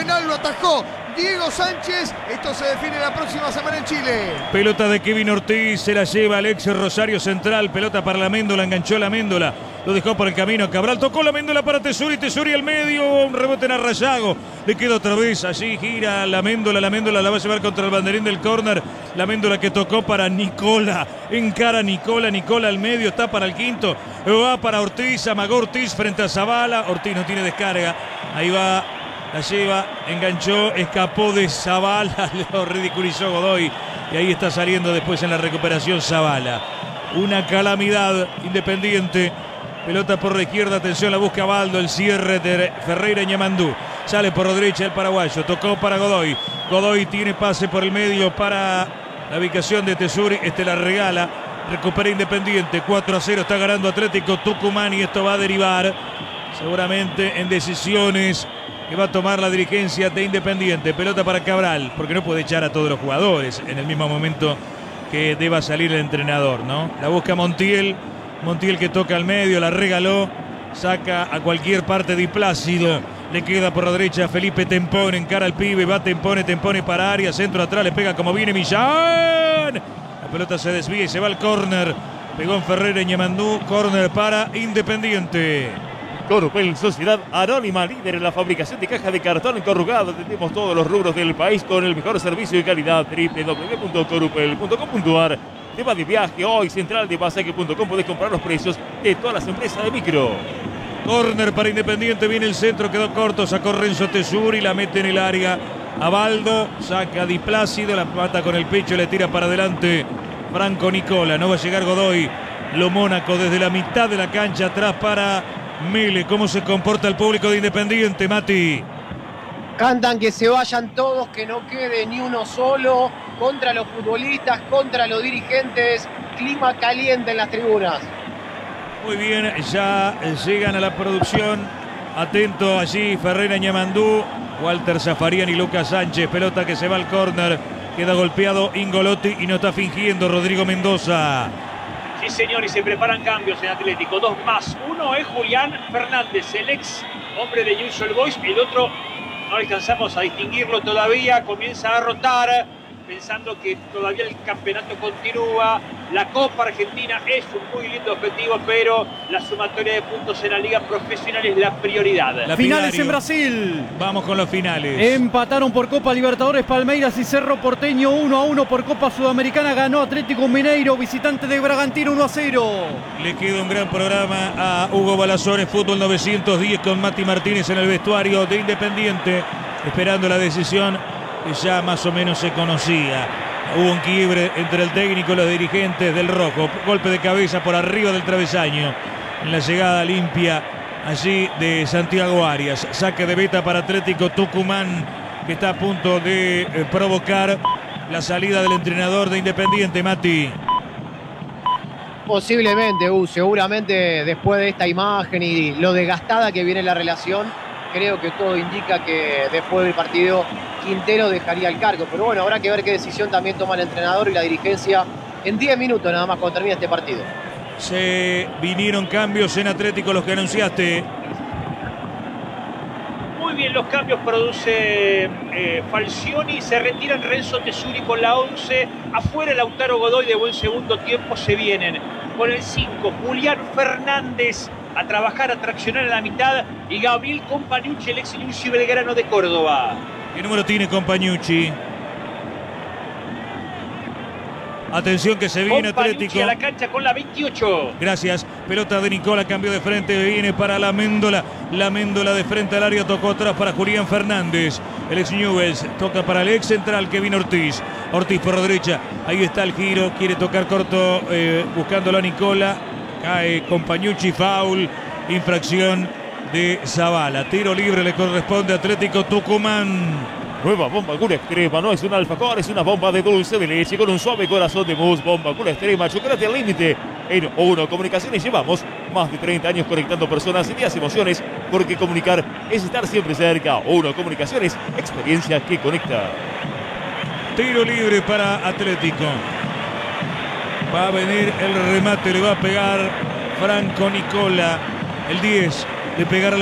penal lo atajó Diego Sánchez. Esto se define la próxima semana en Chile. Pelota de Kevin Ortiz, se la lleva Alex Rosario Central. Pelota para la Méndola, enganchó la Méndola. Lo dejó por el camino Cabral, tocó la Méndola para Tesuri, Tesuri al medio, un rebote en Arrayago. Le queda otra vez, allí gira la Méndola la va a llevar contra el banderín del córner. La Méndola que tocó para Nicola, encara Nicola al medio, está para el quinto. Va para Ortiz, amagó Ortiz frente a Zavala. Ortiz no tiene descarga, ahí va. La lleva, enganchó, escapó de Zavala, lo ridiculizó Godoy. Y ahí está saliendo después en la recuperación Zavala. Una calamidad Independiente. Pelota por la izquierda, atención, la busca Baldo, el cierre de Ferreira Ñamandú. Sale por la derecha el paraguayo, tocó para Godoy. Godoy tiene pase por el medio para la ubicación de Tesuri. La regala, recupera Independiente. 4-0, está ganando Atlético Tucumán y esto va a derivar seguramente en decisiones que va a tomar la dirigencia de Independiente. Pelota para Cabral, porque no puede echar a todos los jugadores en el mismo momento que deba salir el entrenador, ¿no? La busca Montiel que toca al medio, la regaló, saca a cualquier parte Di Plácido. Le queda por la derecha Felipe Tempone, encara al pibe, va Tempone para área, centro atrás, le pega como viene Millán. La pelota se desvía y se va al córner. Pegó en Ferreira Ñamandú, córner para Independiente. Corupel, Sociedad Anónima, líder en la fabricación de cajas de cartón corrugado. Atendemos todos los rubros del país con el mejor servicio y calidad. www.corupel.com.ar. Tema de viaje hoy, central de pasaje.com. Podés comprar los precios de todas las empresas de micro. Córner para Independiente, viene el centro, quedó corto, sacó Renzo Tesuri, la mete en el área. Abaldo, saca Di Plácido, la mata con el pecho, le tira para adelante Franco Nicola. No va a llegar Godoy. Lo Mónaco desde la mitad de la cancha, atrás para Mele. ¿Cómo se comporta el público de Independiente, Mati? Cantan que se vayan todos, que no quede ni uno solo, contra los futbolistas, contra los dirigentes. Clima caliente en las tribunas. Muy bien, ya llegan a la producción. Atento allí Ferreira Ñamandú, Walter Zafarian y Lucas Sánchez. Pelota que se va al córner. Queda golpeado Ingolotti y no está fingiendo Rodrigo Mendoza. Sí, señor, y se preparan cambios en Atlético. 2 más. Uno es Julián Fernández, el ex hombre de Newell's Old Boys. El otro no alcanzamos a distinguirlo todavía. Comienza a rotar, pensando que todavía el campeonato continúa. La Copa Argentina es un muy lindo objetivo, pero la sumatoria de puntos en la Liga Profesional es la prioridad. Finales en Brasil. Vamos con los finales. Empataron por Copa Libertadores Palmeiras y Cerro Porteño 1-1. Por Copa Sudamericana ganó Atlético Mineiro, visitante de Bragantino 1-0. Le queda un gran programa a Hugo Balazón, Fútbol 910 con Mati Martínez en el vestuario de Independiente, esperando la decisión que ya más o menos se conocía. Hubo un quiebre entre el técnico y los dirigentes del rojo. Golpe de cabeza por arriba del travesaño en la llegada limpia allí de Santiago Arias. Saque de beta para Atlético Tucumán, que está a punto de provocar la salida del entrenador de Independiente, Mati. Posiblemente, seguramente después de esta imagen y lo desgastada que viene la relación, creo que todo indica que después del partido Quintero dejaría el cargo. Pero bueno, habrá que ver qué decisión también toma el entrenador y la dirigencia en 10 minutos nada más cuando termine este partido. Se vinieron cambios en Atlético, los que anunciaste. Muy bien, los cambios produce Falcioni. Se retiran Renzo Tesuri con la 11. Afuera Lautaro Godoy, de buen segundo tiempo. Se vienen con el 5 Julián Fernández a trabajar, a traccionar a la mitad, y Gabriel Compañucci, el ex Newell's y Belgrano de Córdoba. ¿Qué número tiene Compañucci? Atención que se viene Atlético a la cancha con la 28. Gracias. Pelota de Nicola, cambió de frente, viene para la Méndola. La Méndola de frente al área, tocó atrás para Julián Fernández. El ex Newell's toca para el ex central Kevin Ortiz. Ortiz por la derecha, ahí está el giro, quiere tocar corto, buscándolo a Nicola. Cae Compañucci, foul, infracción de Zavala. Tiro libre le corresponde a Atlético Tucumán. Nueva bomba Cura Extrema, no es un alfajor, es una bomba de dulce de leche con un suave corazón de mousse. Bomba Cura Extrema, chocolate al límite. En Uno Comunicaciones llevamos más de 30 años conectando personas y días emociones, porque comunicar es estar siempre cerca. Uno Comunicaciones, experiencia que conecta. Tiro libre para Atlético. Va a venir el remate, le va a pegar Franco Nicola, el 10, de pegar a la